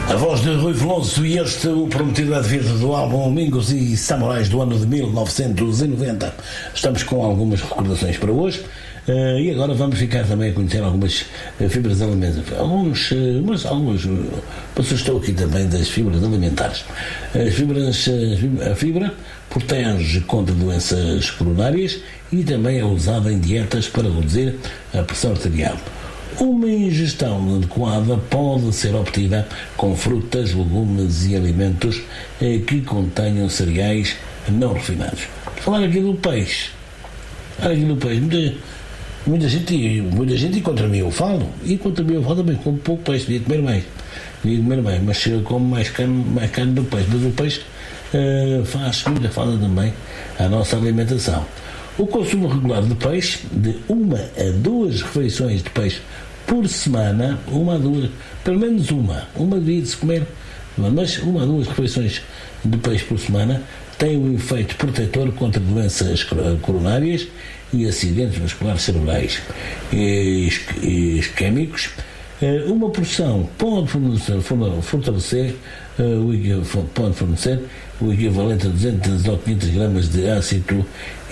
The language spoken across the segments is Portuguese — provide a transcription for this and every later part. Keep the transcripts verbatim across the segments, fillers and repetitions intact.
A voz de Rui Veloso e este o prometido advento do álbum Amigos e Samurais do ano de mil novecentos e noventa. Estamos com algumas recordações para hoje. Uh, e agora vamos ficar também a conhecer algumas uh, fibras alimentares. Alguns, uh, mas alguns, uh, mas eu estou aqui também das fibras alimentares. As fibras, uh, a fibra protege contra doenças coronárias e também é usada em dietas para reduzir a pressão arterial. Uma ingestão adequada pode ser obtida com frutas, legumes e alimentos uh, que contenham cereais não refinados. Falar aqui do peixe. Falar aqui do peixe. Muita, Muita gente, muita gente contra mim eu falo, e contra mim eu falo também, como pouco peixe, devia comer mais, devia comer mais, mas como mais carne, mais carne do peixe, mas o peixe uh, faz muita falta também à nossa alimentação. O consumo regular de peixe, de uma a duas refeições de peixe por semana, uma a duas, pelo menos uma, uma devia se comer, mas uma a duas refeições de peixe por semana, tem um efeito protetor contra doenças coronárias e acidentes vasculares cerebrais e isquémicos. Uma porção pode fornecer, fortalecer, pode fornecer o equivalente a duzentos ou quinhentos gramas de ácido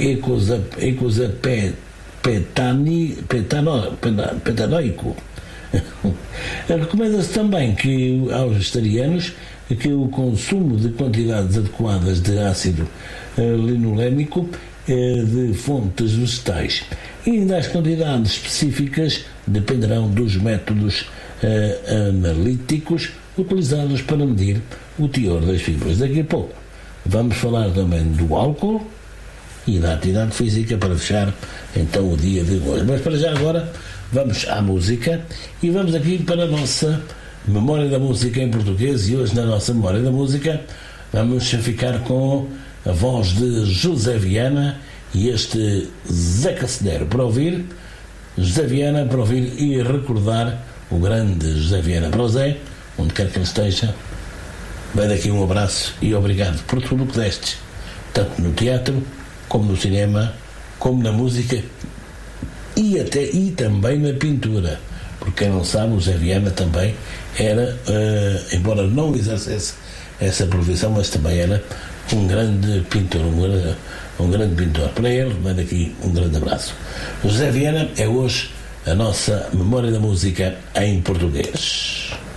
eicosapetanoico. Recomenda-se também que aos vegetarianos que o consumo de quantidades adequadas de ácido linolénico de fontes vegetais e ainda as quantidades específicas dependerão dos métodos analíticos utilizados para medir o teor das fibras. Daqui a pouco vamos falar também do álcool e da atividade física para fechar então o dia de hoje. Mas para já agora vamos à música e vamos aqui para a nossa Memória da Música em português, e hoje na nossa Memória da Música vamos ficar com a voz de José Viana e este Zeca Cedero para ouvir, José Viana para ouvir e recordar o grande José Viana. Para o Zé, onde quer que ele esteja, vai daqui um abraço e obrigado por tudo o que destes, tanto no teatro, como no cinema, como na música e até e também na pintura. Porque quem não sabe, o José Viana também era, uh, embora não exercesse essa profissão, mas também era um grande pintor, um grande, um grande pintor. Para ele, vai daqui um grande abraço. O José Viana é hoje a nossa Memória da Música em português.